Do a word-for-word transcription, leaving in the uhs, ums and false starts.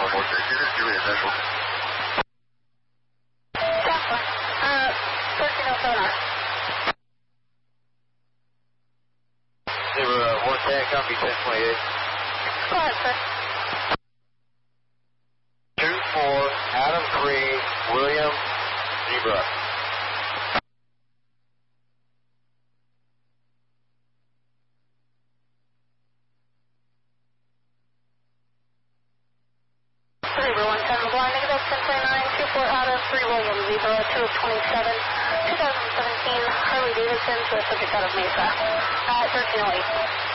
four six, you're just doing initial. Definitely. Uh, thirteen oh seven R. Zero, uh, one ten, copy ten twenty-eight. Go ahead, sir. two four, Adam Green, William, Zebra. Zebra one ten, blind negative, ten twenty-nine, two four Adam, three William, Zebra two of twenty-seven, two thousand seventeen, Harley Davidson to a subject out of Mesa, at thirteen oh eight.